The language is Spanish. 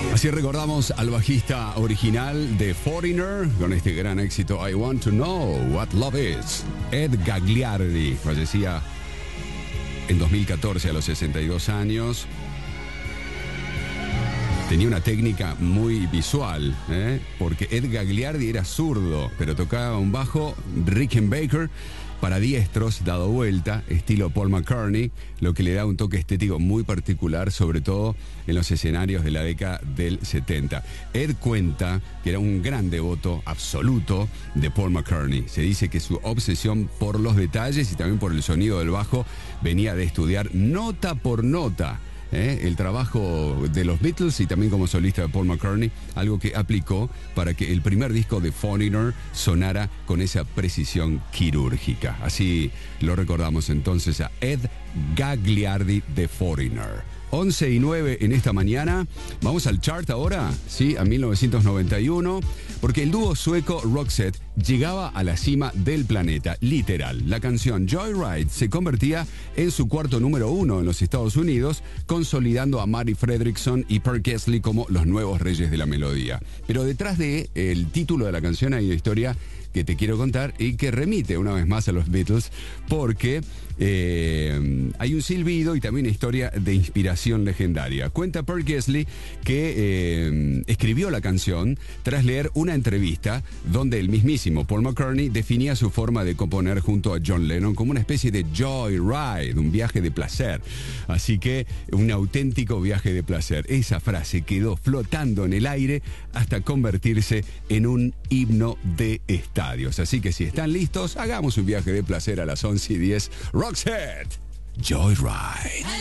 Así recordamos al bajista original de Foreigner con este gran éxito I Want to Know What Love Is. Ed Gagliardi fallecía en 2014 a los 62 años. Tenía una técnica muy visual, porque Ed Gagliardi era zurdo, pero tocaba un bajo Rickenbacker para diestros, dado vuelta, estilo Paul McCartney, lo que le da un toque estético muy particular, sobre todo en los escenarios de la década del 70. Ed cuenta que era un gran devoto absoluto de Paul McCartney. Se dice que su obsesión por los detalles y también por el sonido del bajo venía de estudiar nota por nota el trabajo de los Beatles y también como solista de Paul McCartney, algo que aplicó para que el primer disco de Foreigner sonara con esa precisión quirúrgica. Así lo recordamos entonces a Ed Gagliardi de Foreigner. 11:09 en esta mañana. Vamos al chart ahora, sí, a 1991, porque el dúo sueco Roxette llegaba a la cima del planeta, literal. La canción Joyride se convertía en su cuarto número 1 en los Estados Unidos, consolidando a Mary Fredriksson y Per Gessle como los nuevos reyes de la melodía. Pero detrás del título de la canción hay una historia que te quiero contar y que remite una vez más a los Beatles, porque hay un silbido y también una historia de inspiración legendaria. Cuenta Per Gessle que escribió la canción tras leer una entrevista donde el mismísimo Paul McCartney definía su forma de componer junto a John Lennon como una especie de joyride, un viaje de placer. Así que un auténtico viaje de placer. Esa frase quedó flotando en el aire hasta convertirse en un himno de estadios. Así que si están listos, hagamos un viaje de placer a las 11:10. Roxette, Joyride.